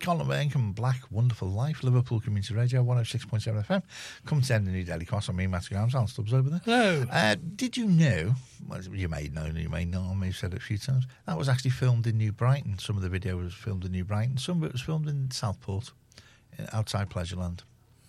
Colin Waingham, Black Wonderful Life, Liverpool Community Radio, 106.7 FM. Come to end the new Daily Cross. I'm me, Matthew Grams, Alan Stubbs over there. Hello. Did you know, well, you may know, you may not, I may have said it a few times, that was actually filmed in New Brighton. Some of the video was filmed in New Brighton. Some of it was filmed in Southport, outside Pleasureland.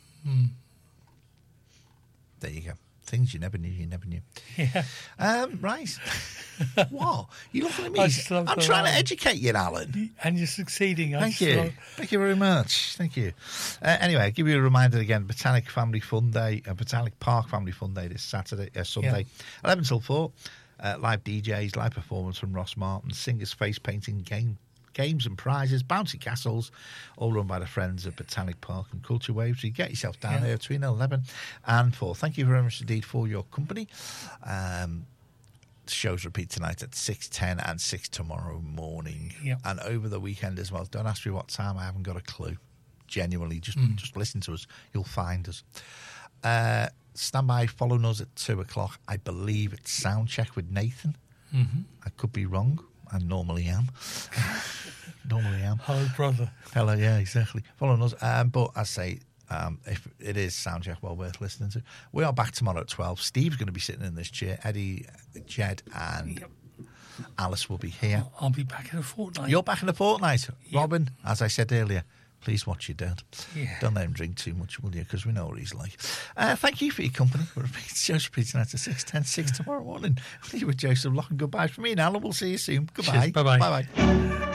There you go. Things you never knew. Yeah. Right. What? You're looking at me. I'm trying to educate you, Alan. And you're succeeding. Thank you. Thank you very much. Thank you. Anyway, I'll give you a reminder again. Botanic Family Fun Day, Botanic Park Family Fun Day this Sunday, 11 till 4. Live DJs, live performance from Ross Martin, singers, face painting, games and prizes, bouncy castles, all run by the friends of Botanic Park and Culture Waves. So you get yourself down there between 11 and 4. Thank you very much indeed for your company. The shows repeat tonight at 6:10 and 6 tomorrow morning. Yep. And over the weekend as well. Don't ask me what time, I haven't got a clue. Genuinely, just listen to us. You'll find us. Stand by, follow us at 2 o'clock. I believe it's Soundcheck with Nathan. I could be wrong. I normally am. Hello, brother. Hello, yeah, exactly. Follow us. But I say, if it is Soundcheck, well worth listening to. We are back tomorrow at 12. Steve's going to be sitting in this chair. Eddie, Jed, and Alice will be here. I'll be back in a fortnight. You're back in a fortnight. Robin, as I said earlier, please watch your dad. Yeah. Don't let him drink too much, will you? Because we know what he's like. Thank you for your company. Show's repeating at 6:10, 6 tomorrow morning. You were Joseph Lock, and goodbye from me and Alan. We'll see you soon. Goodbye. Cheers. Bye-bye. Bye-bye.